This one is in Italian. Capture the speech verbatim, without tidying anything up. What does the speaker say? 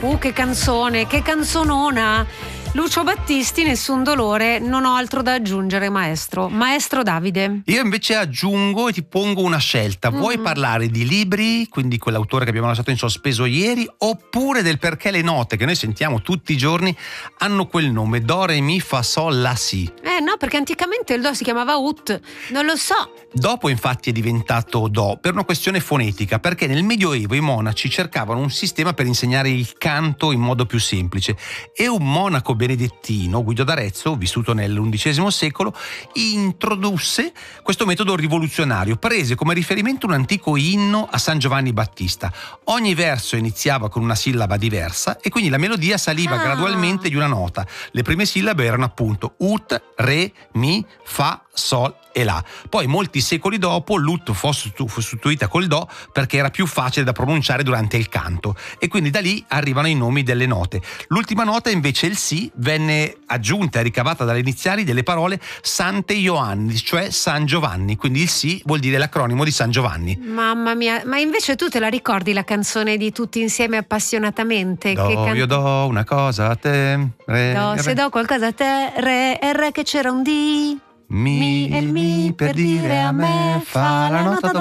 Uh, che canzone, che canzonona! Lucio Battisti, Nessun dolore, non ho altro da aggiungere, maestro. Maestro Davide. Io invece aggiungo e ti pongo una scelta. Vuoi mm-hmm. parlare di libri, quindi quell'autore che abbiamo lasciato in sospeso ieri, oppure del perché le note che noi sentiamo tutti i giorni hanno quel nome, do, re, mi, fa, sol, la, si? Eh no, perché anticamente il do si chiamava ut, non lo so. Dopo infatti è diventato do per una questione fonetica, perché nel Medioevo i monaci cercavano un sistema per insegnare il canto in modo più semplice e un monaco benedettino, Guido d'Arezzo, vissuto nell'undicesimo secolo, introdusse questo metodo rivoluzionario, prese come riferimento un antico inno a San Giovanni Battista. Ogni verso iniziava con una sillaba diversa e quindi la melodia saliva ah. gradualmente di una nota. Le prime sillabe erano appunto ut, re, mi, fa, sol e la. Poi molti secoli dopo l'ut fu sostituita col do perché era più facile da pronunciare durante il canto e quindi da lì arrivano i nomi delle note. L'ultima nota invece, il si, venne aggiunta e ricavata dalle iniziali delle parole Sante Ioannis, cioè San Giovanni, quindi il si vuol dire l'acronimo di San Giovanni. Mamma mia, ma invece tu te la ricordi la canzone di Tutti insieme appassionatamente? Do, che can... io do una cosa a te, re, do, re. se do qualcosa a te, re, e re che c'era un di. Mi, mi e mi per dire a me fa la nota